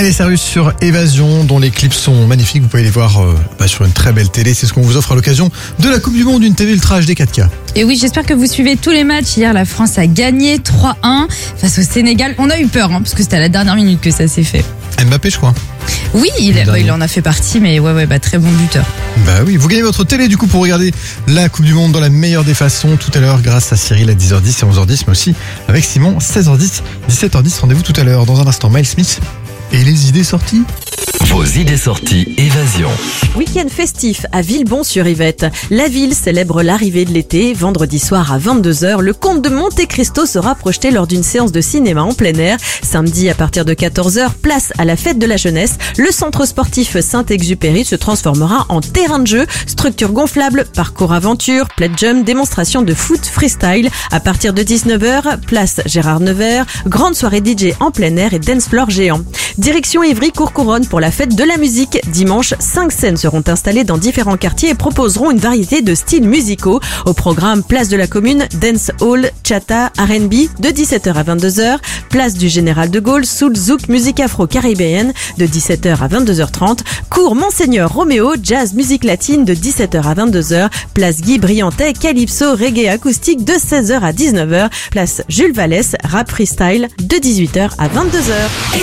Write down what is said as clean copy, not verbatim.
Miley Cyrus sur Évasion, dont les clips sont magnifiques. Vous pouvez les voir sur une très belle télé. C'est ce qu'on vous offre à l'occasion de la Coupe du Monde, une TV Ultra HD 4K. Et oui, j'espère que vous suivez tous les matchs. Hier, la France a gagné 3-1 face au Sénégal. On a eu peur, parce que c'était à la dernière minute que ça s'est fait. Mbappé, je crois. Oui, il en a fait partie, mais très bon buteur. Bah oui, vous gagnez votre télé du coup pour regarder la Coupe du Monde dans la meilleure des façons tout à l'heure grâce à Cyril à 10h10 et 11h10, mais aussi avec Simon 16h10, 17h10. Rendez-vous tout à l'heure. Dans un instant, Miles Smith et les idées sorties. Vos idées sorties Évasion. Week-end festif à Villebon-sur-Yvette. La ville célèbre l'arrivée de l'été. Vendredi soir à 22h, le Comte de Monte Cristo sera projeté lors d'une séance de cinéma en plein air. Samedi à partir de 14h, place à la fête de la jeunesse. Le centre sportif Saint-Exupéry se transformera en terrain de jeu. Structure gonflable, parcours aventure, plate jump, démonstration de foot freestyle. À partir de 19h, place Gérard Nevers. Grande soirée DJ en plein air et dance floor géant. Direction Ivry-Courcouronne pour la fête de la musique. Dimanche, 5 scènes seront installées dans différents quartiers et proposeront une variété de styles musicaux. Au programme, place de la Commune, dance hall, chata, R&B de 17h à 22h. Place du Général de Gaulle, soul, zouk, musique afro-caribéenne de 17h à 22h30. Cours Monseigneur Roméo, jazz, musique latine de 17h à 22h. Place Guy Briantais, calypso, reggae acoustique de 16h à 19h. Place Jules Vallès, rap freestyle de 18h à 22h.